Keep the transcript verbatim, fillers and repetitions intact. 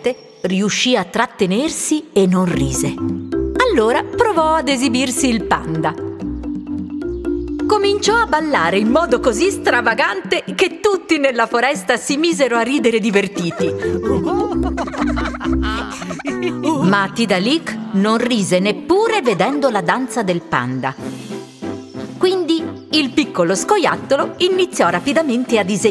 volte riuscì a trattenersi e non rise. Allora provò ad esibirsi il panda. Cominciò a ballare in modo così stravagante che tutti nella foresta si misero a ridere divertiti. Ma Tidalik non rise neppure vedendo la danza del panda. Quindi il piccolo scoiattolo iniziò rapidamente a disegnare